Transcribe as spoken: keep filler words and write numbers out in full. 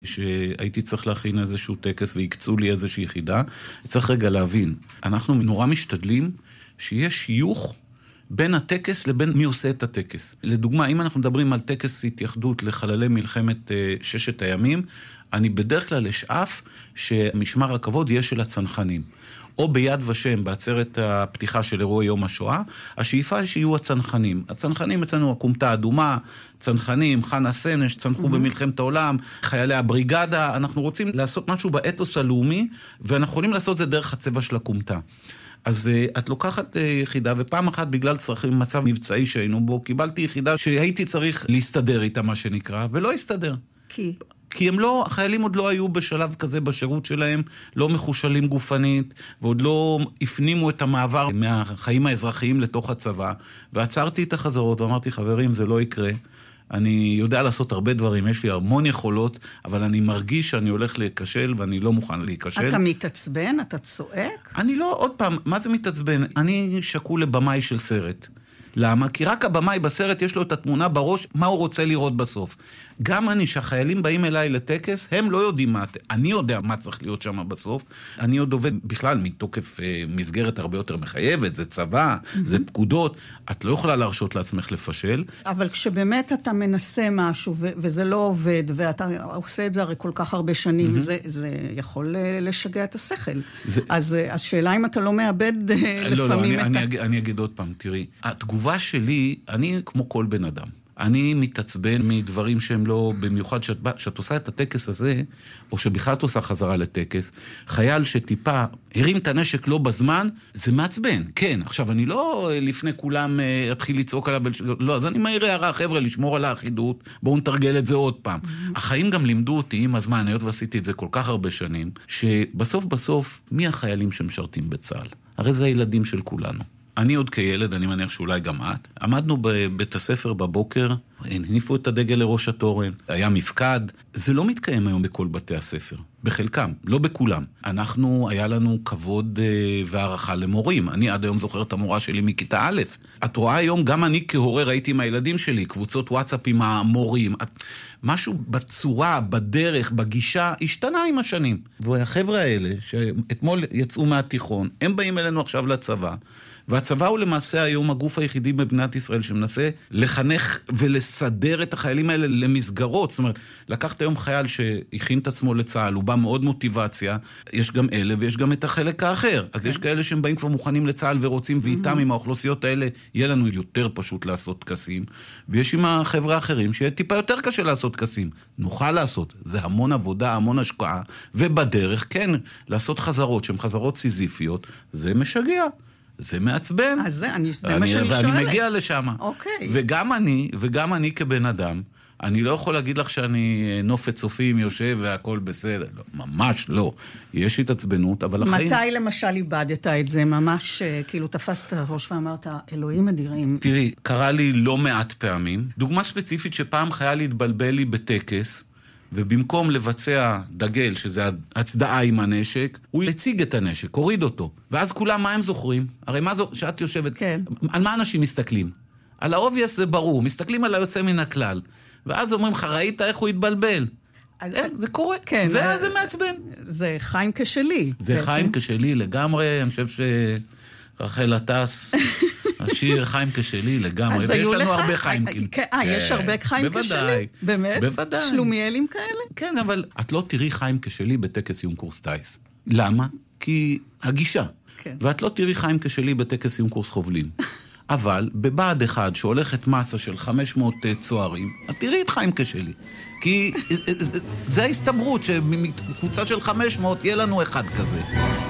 שהייתי צריך להכין איזשהו טקס ויקצו לי איזושהי יחידה. צריך רגע להבין, אנחנו נורא משתדלים שיש שיוך בין הטקס לבין מי עושה את הטקס. לדוגמה, אם אנחנו מדברים על טקס התייחדות לחללי מלחמת ששת הימים, אני בדרך כלל אשאף שמשמר הכבוד יהיה של הצנחנים. או ביד ושם, בעצרת הפתיחה של אירוע יום השואה, השאיפה שיהיו הצנחנים. הצנחנים אצלנו, הקומתה האדומה, צנחנים, חנה סנש, צנחו mm-hmm. במלחמת העולם, חיילי הבריגדה, אנחנו רוצים לעשות משהו באתוס הלאומי, ואנחנו יכולים לעשות זה דרך הצבע של הקומתה. אז uh, את לוקחת uh, יחידה, ופעם אחת בגלל צרכים, מצב מבצעי שהיינו בו, קיבלתי יחידה שהייתי צריך להסתדר איתה, מה שנקרא, ולא הסתדר. כי? כי הם לא, החיילים עוד לא היו בשלב כזה בשירות שלהם, לא מחושלים גופנית, ועוד לא הפנימו את המעבר מהחיים האזרחיים לתוך הצבא, ועצרתי את החזרות ואמרתי, חברים, זה לא יקרה. אני יודע לעשות הרבה דברים, יש לי המון יכולות, אבל אני מרגיש שאני הולך להיכשל, ואני לא מוכן להיכשל. אתה מתעצבן? אתה צועק? אני לא, עוד פעם, מה זה מתעצבן? אני שקול לבמאי של סרט. למה? כי רק הבמאי בסרט יש לו את התמונה בראש, מה הוא רוצה לראות בסוף. גם אני, שהחיילים באים אליי לטקס, הם לא יודעים מה, אני יודע מה צריך להיות שם בסוף. אני עוד עובד בכלל מתוקף אה, מסגרת הרבה יותר מחייבת, זה צבא, mm-hmm. זה פקודות, את לא יכולה להרשות לעצמך לפשל. אבל כשבאמת אתה מנסה משהו, ו- וזה לא עובד, ואתה עושה את זה הרי כל כך הרבה שנים, mm-hmm. זה, זה יכול לשגע את השכל. זה... אז השאלה אם אתה לא מאבד לא, לפעמים לא, אני, את... אני, אני, אני אגיד עוד פעם, תראי, התגובה שלי, אני כמו כל בן אדם. אני מתעצבן מדברים שהם לא, במיוחד שאת, שאת עושה את הטקס הזה, או שבכלל את עושה חזרה לטקס, חייל שטיפה הרים את הנשק לא בזמן, זה מעצבן, כן. עכשיו, אני לא לפני כולם אתחיל לצעוק עליו, לא, אז אני מעיר הערה, חבר'ה, לשמור על האחידות, בואו נתרגל את זה עוד פעם. Mm-hmm. החיים גם לימדו אותי עם הזמן, היות ועשיתי את זה כל כך הרבה שנים, שבסוף בסוף, מי החיילים שמשרתים בצה"ל? הרי זה הילדים של כולנו. אני עוד כילד, אני מניח שאולי גם את, עמדנו בבית הספר בבוקר, הניפו את הדגל לראש התורן, היה מפקד, זה לא מתקיים היום בכל בתי הספר, בחלקם, לא בכולם. אנחנו, היה לנו כבוד והערכה למורים, אני עד היום זוכר את המורה שלי מכיתה א', את רואה היום, גם אני כהורה ראיתי עם הילדים שלי, קבוצות וואטסאפ עם המורים, משהו בצורה, בדרך, בגישה, השתנה עם השנים. והחבר'ה האלה, שאתמול יצאו מהתיכון, הם באים אלינו עכשיו לצבא, והצבא הוא למעשה היום הגוף היחידי במדינת ישראל שמנסה לחנך ולסדר את החיילים האלה למסגרות. זאת אומרת, לקחת היום חייל שהכין את עצמו לצה"ל, הוא בא מאוד מוטיבציה, יש גם אלה ויש גם את החלק האחר. אז יש כאלה שהם באים כבר מוכנים לצה"ל ורוצים, ואיתם עם האוכלוסיות האלה יהיה לנו יותר פשוט לעשות טקסים, ויש עם החבר'ה האחרים שיהיה טיפה יותר קשה לעשות טקסים. נוכל לעשות, זה המון עבודה, המון השקעה, ובדרך כן, לעשות חזרות שהן חזרות סיזיפיות, זה משגע. זה מעצבן. אז זה, אני, זה מה שאני שואלת. ואני מגיע לשם. אוקיי. וגם אני, וגם אני כבן אדם, אני לא יכול להגיד לך שאני נופת צופים יושב והכל בסדר. לא, ממש לא. יש התעצבנות, אבל החיים... מתי למשל איבדת את זה? ממש כאילו תפסת ראש ואמרת, אלוהים אדירים. תראי, קרה לי לא מעט פעמים. דוגמה ספציפית שפעם חייל התבלבל לי בטקס, ובמקום לבצע דגל, שזה הצדעה עם הנשק, הוא הציג את הנשק, הוריד אותו. ואז כולם, מה הם זוכרים? הרי מה זו, שאת יושבת, כן. על מה אנשים מסתכלים? על האובייס זה ברור, מסתכלים על היוצא מן הכלל. ואז אומרים לך, ראית איך הוא התבלבל? אז, אין, זה קורה, כן, וזה מעצבן. זה חיים כשלי. זה בעצם. חיים כשלי לגמרי, אני חושב שרחל הטס... השיר חיים כשלי לגמרי, ויש לנו הרבה חיימקים. אה, יש הרבה חיים כשלי? באמת? בוודאי. שלומיילים כאלה? כן, אבל את לא תראי חיים כשלי בטקס יום קורס טייס. למה? כי הגישה. ואת לא תראי חיים כשלי בטקס יום קורס חובלים. אבל בבעד אחד שהולכת מסה של חמש מאות צוערים, את תראי את חיים כשלי. כי זה ההסתברות שמקבוצה של חמש מאות יהיה לנו אחד כזה.